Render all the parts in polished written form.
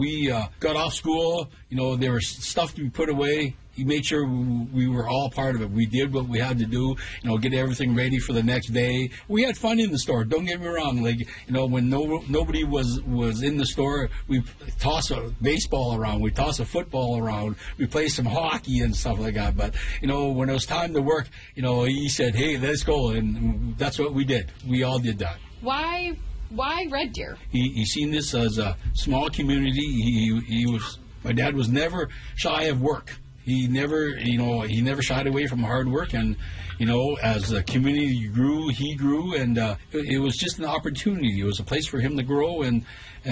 We got off school. There was stuff to be put away. He made sure we were all part of it. We did what we had to do, get everything ready for the next day. We had fun in the store. Don't get me wrong. When nobody was in the store, we toss a baseball around. We toss a football around. We play some hockey and stuff like that. But, when it was time to work, he said, hey, let's go. And that's what we did. We all did that. Why Red Deer? He seen this as a small community. My dad was never shy of work. He never shied away from hard work, and as the community grew, he grew, and it was just an opportunity. It was a place for him to grow, and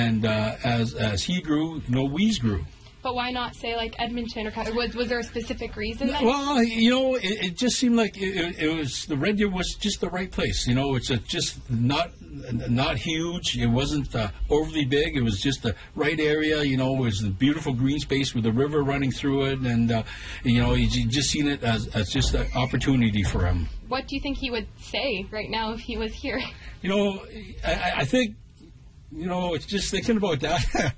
as he grew, we grew. But why not say like Edmonton or was there a specific reason? Well, it just seemed like it was the Red Deer was just the right place. It's just not huge. It wasn't overly big. It was just the right area. It was a beautiful green space with the river running through it, and you just seen it as just an opportunity for him. What do you think he would say right now if he was here? I think it's just thinking about that.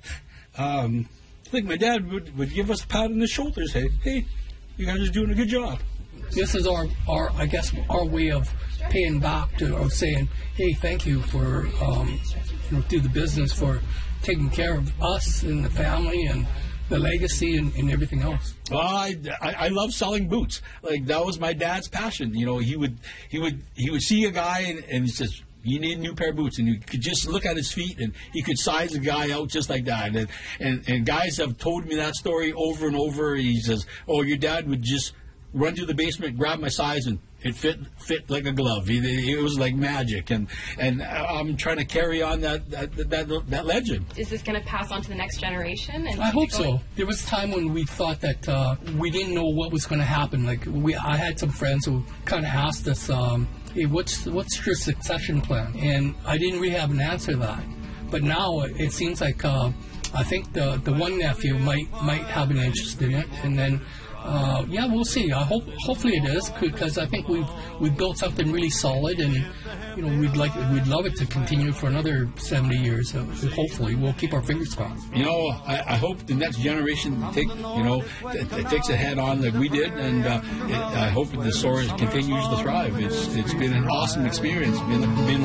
I think my dad would give us a pat on the shoulder, say, hey, you guys are doing a good job. This is our way of paying back or saying, hey, thank you for through the business for taking care of us and the family and the legacy and everything else. Well, I love selling boots. Like that was my dad's passion. He would see a guy and he says, you need a new pair of boots, and you could just look at his feet, and he could size the guy out just like that. And guys have told me that story over and over. He says, "Oh, your dad would just run to the basement, grab my size, and it fit like a glove. It was like magic." And I'm trying to carry on that legend. Is this going to pass on to the next generation? I hope so. There was a time when we thought that we didn't know what was going to happen. I had some friends who kind of asked us, hey, what's your succession plan? And I didn't really have an answer to that. But now it seems like I think the one nephew might have an interest in it, and then we'll see. Hopefully it is, because I think we've built something really solid, and we'd love it to continue for another 70 years. Hopefully, we'll keep our fingers crossed. I hope the next generation takes a head on like we did, and I hope the store continues to thrive. It's been an awesome experience. Been